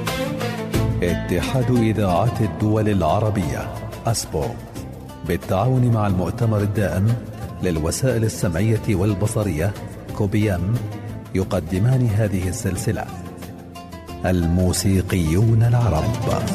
اتحاد إذاعات الدول العربية أسبو بالتعاون مع المؤتمر الدائم للوسائل السمعية والبصرية كوبيام يقدمان هذه السلسلة الموسيقيون العرب.